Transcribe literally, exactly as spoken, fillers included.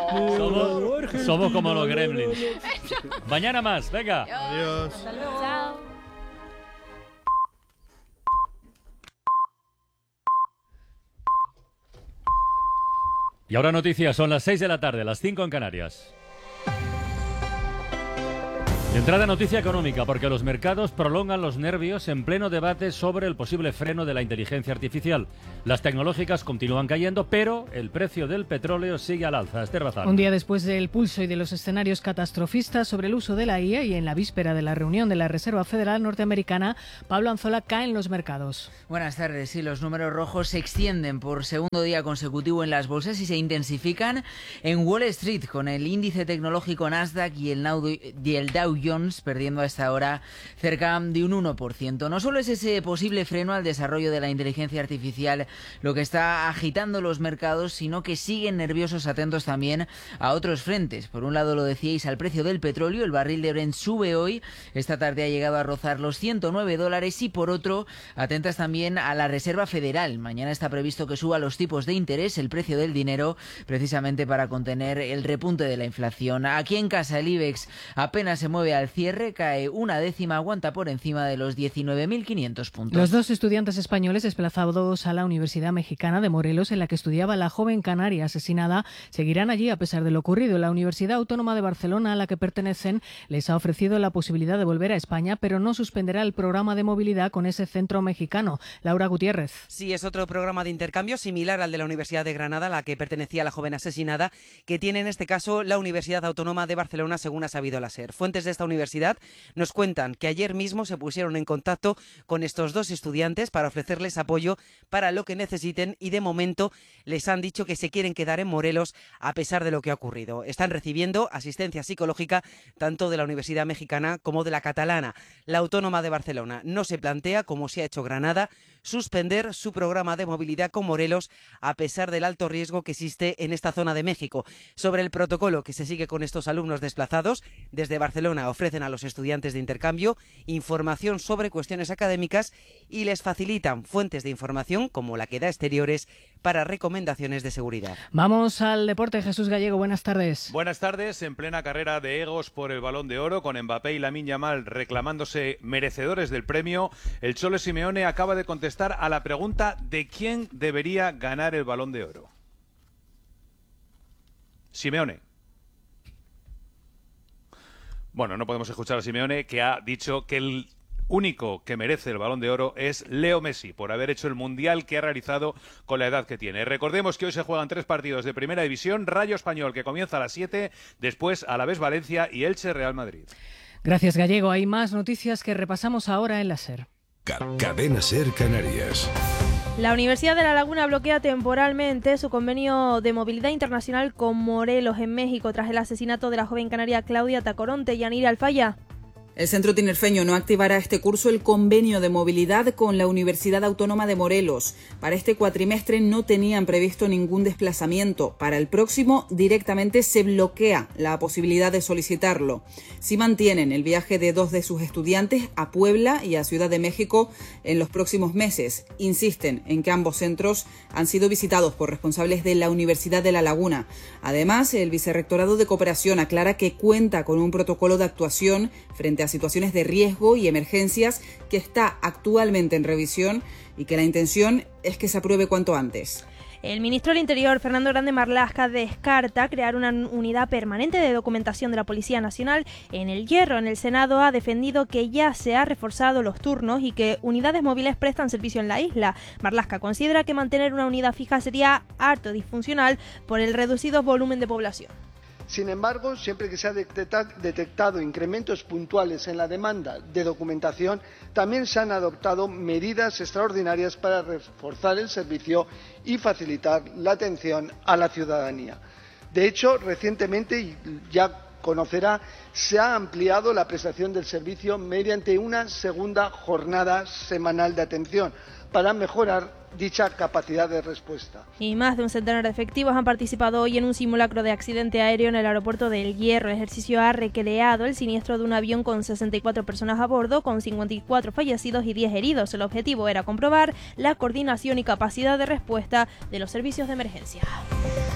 Somos, somos como los gremlins. Mañana más, venga. Adiós. Hasta luego. Chao. Y ahora noticias, son las seis de la tarde, las cinco en Canarias. De entrada, noticia económica, porque los mercados prolongan los nervios en pleno debate sobre el posible freno de la inteligencia artificial. Las tecnológicas continúan cayendo, pero el precio del petróleo sigue al alza. Esther Bazán. Un día después del pulso y de los escenarios catastrofistas sobre el uso de la I A y en la víspera de la reunión de la Reserva Federal Norteamericana, Pablo Anzola cae en los mercados. Buenas tardes. Sí, los números rojos se extienden por segundo día consecutivo en las bolsas y se intensifican en Wall Street, con el índice tecnológico Nasdaq y el, y el Dow Jones perdiendo a esta hora cerca de un uno por ciento. No solo es ese posible freno al desarrollo de la inteligencia artificial lo que está agitando los mercados, sino que siguen nerviosos atentos también a otros frentes. Por un lado, lo decíais, al precio del petróleo. El barril de Brent sube hoy. Esta tarde ha llegado a rozar los ciento nueve dólares. Y por otro, atentas también a la Reserva Federal. Mañana está previsto que suba los tipos de interés, el precio del dinero, precisamente para contener el repunte de la inflación. Aquí en casa el IBEX apenas se mueve al cierre, cae una décima, aguanta por encima de los diecinueve mil quinientos puntos. Los dos estudiantes españoles desplazados a la Universidad Mexicana de Morelos, en la que estudiaba la joven canaria asesinada, seguirán allí a pesar de lo ocurrido. La Universidad Autónoma de Barcelona, a la que pertenecen, les ha ofrecido la posibilidad de volver a España, pero no suspenderá el programa de movilidad con ese centro mexicano. Laura Gutiérrez. Sí, es otro programa de intercambio similar al de la Universidad de Granada, a la que pertenecía la joven asesinada, que tiene en este caso la Universidad Autónoma de Barcelona, según ha sabido la SER. Fuentes de esta universidad nos cuentan que ayer mismo se pusieron en contacto con estos dos estudiantes para ofrecerles apoyo para lo que necesiten y de momento les han dicho que se quieren quedar en Morelos a pesar de lo que ha ocurrido. Están recibiendo asistencia psicológica tanto de la Universidad Mexicana como de la catalana. La Autónoma de Barcelona no se plantea, como se ha hecho Granada, suspender su programa de movilidad con Morelos a pesar del alto riesgo que existe en esta zona de México. Sobre el protocolo que se sigue con estos alumnos desplazados, desde Barcelona ofrecen a los estudiantes de intercambio información sobre cuestiones académicas y les facilitan fuentes de información como la que da Exteriores para recomendaciones de seguridad. Vamos al deporte. Jesús Gallego, buenas tardes. Buenas tardes. En plena carrera de egos por el Balón de Oro, con Mbappé y Lamine Yamal reclamándose merecedores del premio, el Cholo Simeone acaba de contestar a la pregunta de quién debería ganar el Balón de Oro. Simeone. Bueno, no podemos escuchar a Simeone, que ha dicho que el único que merece el Balón de Oro es Leo Messi, por haber hecho el Mundial que ha realizado con la edad que tiene. Recordemos que hoy se juegan tres partidos de Primera División: Rayo Español, que comienza a las siete, después Alavés Valencia y Elche Real Madrid. Gracias, Gallego. Hay más noticias que repasamos ahora en la SER. Cadena SER Canarias. La Universidad de La Laguna bloquea temporalmente su convenio de movilidad internacional con Morelos en México tras el asesinato de la joven canaria Claudia Tacoronte. Yanira Alfaya. El Centro Tinerfeño no activará este curso el convenio de movilidad con la Universidad Autónoma de Morelos. Para este cuatrimestre no tenían previsto ningún desplazamiento. Para el próximo directamente se bloquea la posibilidad de solicitarlo. Sí mantienen el viaje de dos de sus estudiantes a Puebla y a Ciudad de México en los próximos meses. Insisten en que ambos centros han sido visitados por responsables de la Universidad de La Laguna. Además, el Vicerrectorado de Cooperación aclara que cuenta con un protocolo de actuación frente a situaciones de riesgo y emergencias que está actualmente en revisión y que la intención es que se apruebe cuanto antes. El ministro del Interior, Fernando Grande Marlaska, descarta crear una unidad permanente de documentación de la Policía Nacional en El Hierro. En el Senado ha defendido que ya se han reforzado los turnos y que unidades móviles prestan servicio en la isla. Marlaska considera que mantener una unidad fija sería harto disfuncional por el reducido volumen de población. Sin embargo, siempre que se han detectado incrementos puntuales en la demanda de documentación, también se han adoptado medidas extraordinarias para reforzar el servicio y facilitar la atención a la ciudadanía. De hecho, recientemente, y ya conocerá, se ha ampliado la prestación del servicio mediante una segunda jornada semanal de atención para mejorar dicha capacidad de respuesta. Y más de un centenar de efectivos han participado hoy en un simulacro de accidente aéreo en el aeropuerto de El Hierro. El ejercicio ha recreado el siniestro de un avión con sesenta y cuatro personas a bordo, con cincuenta y cuatro fallecidos y diez heridos. El objetivo era comprobar la coordinación y capacidad de respuesta de los servicios de emergencia.